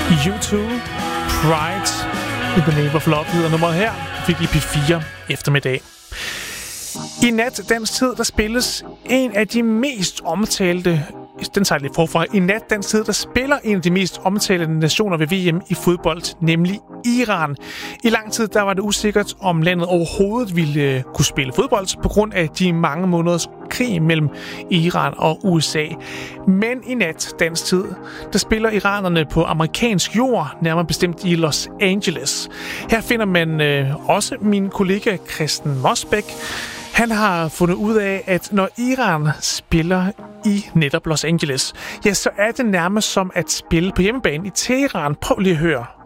U2, Pride, in the name of love, hedder nummeret her. Fik I P4 eftermiddag. I nat dansk tid, der spilles en af de mest omtalte... Den tager lidt forfra. I nat dansk tid, der spiller en af de mest omtalte nationer ved VM i fodbold, nemlig Iran. I lang tid, der var det usikkert, om landet overhovedet ville kunne spille fodbold, på grund af de mange måneders krig mellem Iran og USA. Men i nat dansk tid, der spiller iranerne på amerikansk jord, nærmere bestemt i Los Angeles. Her finder man også min kollega Christian Mosbæk. Han har fundet ud af, at når Iran spiller i netop Los Angeles, ja, så er det nærmest som at spille på hjemmebane i Teheran. Prøv lige at høre.